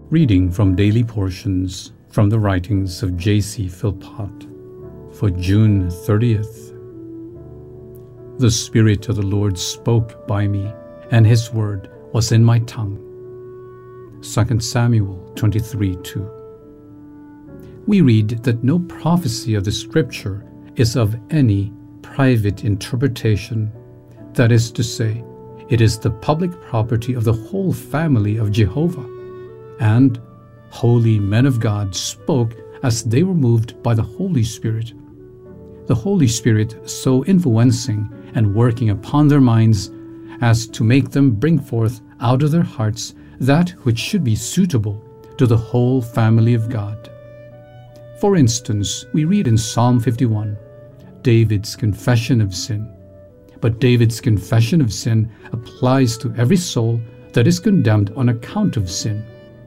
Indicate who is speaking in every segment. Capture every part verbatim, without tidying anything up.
Speaker 1: Reading from Daily Portions from the writings of J C Philpott for June thirtieth. The Spirit of the Lord spoke by me, and His word was in my tongue. Second Samuel twenty-three two. We read that no prophecy of the Scripture is of any private interpretation. That is to say, it is the public property of the whole family of Jehovah. And holy men of God spoke as they were moved by the Holy Spirit. The Holy Spirit so influencing and working upon their minds as to make them bring forth out of their hearts that which should be suitable to the whole family of God. For instance, we read in Psalm fifty-one, David's confession of sin. But David's confession of sin applies to every soul that is condemned on account of sin.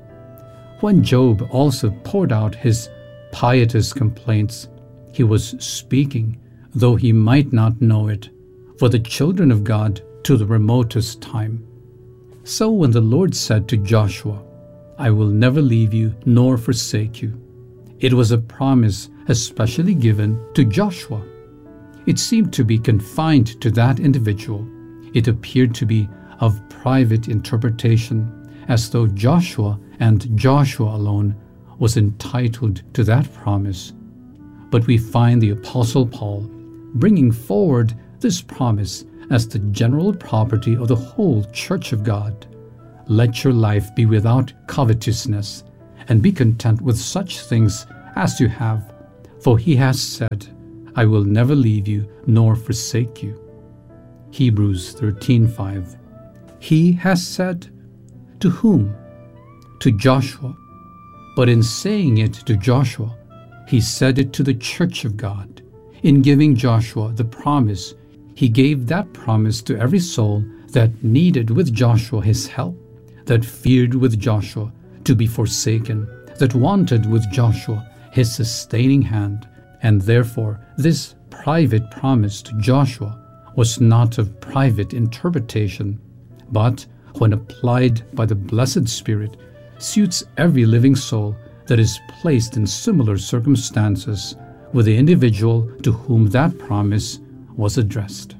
Speaker 1: When Job also poured out his pietous complaints, he was speaking, though he might not know it, for the children of God to the remotest time. So when the Lord said to Joshua, "I will never leave you nor forsake you," it was a promise especially given to Joshua. It seemed to be confined to that individual. It appeared to be of private interpretation, as though Joshua and Joshua alone was entitled to that promise. But we find the Apostle Paul bringing forward this promise as the general property of the whole Church of God. Let your life be without covetousness, and be content with such things as you have, for he has said, "I will never leave you nor forsake you." Hebrews thirteen five. He has said, to whom? To Joshua. But in saying it to Joshua, he said it to the Church of God. In giving Joshua the promise, he gave that promise to every soul that needed with Joshua his help, that feared with Joshua to be forsaken, that wanted with Joshua his sustaining hand. And therefore this private promise to Joshua was not of private interpretation, but, when applied by the blessed Spirit, suits every living soul that is placed in similar circumstances with the individual to whom that promise was addressed.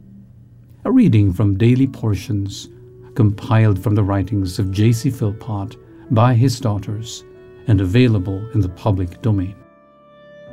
Speaker 1: A reading from Daily Portions, compiled from the writings of J C Philpott by his daughters, and available in the public domain.